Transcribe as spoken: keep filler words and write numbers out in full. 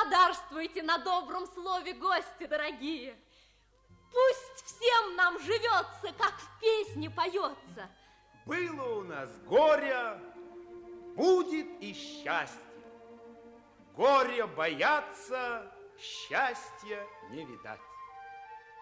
Благодарствуйте на добром слове, гости дорогие. Пусть всем нам живется, как в песне поется. Было у нас горе, будет и счастье. Горе бояться, счастья не видать.